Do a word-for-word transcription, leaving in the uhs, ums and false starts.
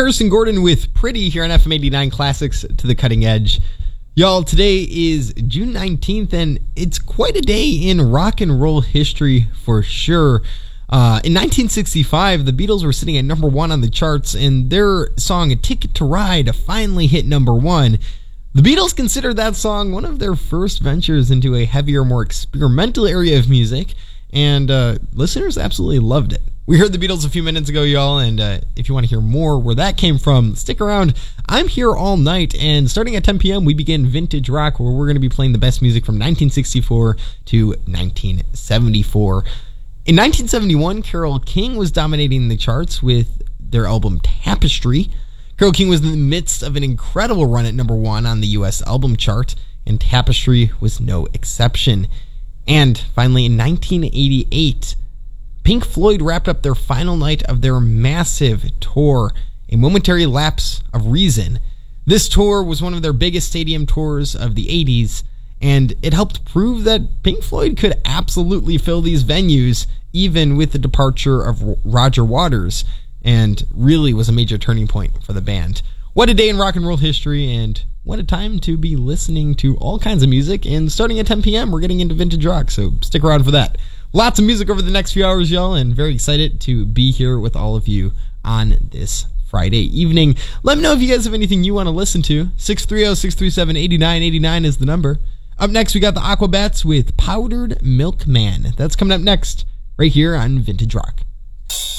Harrison Gordon with Pretty here on F M eighty-nine Classics to the Cutting Edge. Y'all, today is June nineteenth, and it's quite a day in rock and roll history for sure. Uh, in nineteen sixty-five, the Beatles were sitting at number one on the charts, and their song A Ticket to Ride finally hit number one. The Beatles considered that song one of their first ventures into a heavier, more experimental area of music, and uh, listeners absolutely loved it. We heard the Beatles a few minutes ago, y'all, and uh, if you want to hear more where that came from, stick around. I'm here all night, and starting at ten p.m., we begin Vintage Rock, where we're going to be playing the best music from nineteen sixty-four to nineteen seventy-four. In nineteen seventy-one, Carole King was dominating the charts with their album Tapestry. Carole King was in the midst of an incredible run at number one on the U S album chart, and Tapestry was no exception. And finally, in nineteen eighty-eight, Pink Floyd wrapped up their final night of their massive tour, A Momentary Lapse of Reason. This tour was one of their biggest stadium tours of the eighties, and it helped prove that Pink Floyd could absolutely fill these venues, even with the departure of Roger Waters, and really was a major turning point for the band. What a day in rock and roll history, and what a time to be listening to all kinds of music. And starting at ten p.m., we're getting into vintage rock, so stick around for that. Lots of music over the next few hours, y'all, and very excited to be here with all of you on this Friday evening. Let me know if you guys have anything you want to listen to. six three zero, six three seven, eight nine eight nine is the number. Up next, we got the Aquabats with Powdered Milkman. That's coming up next, right here on Vintage Rock.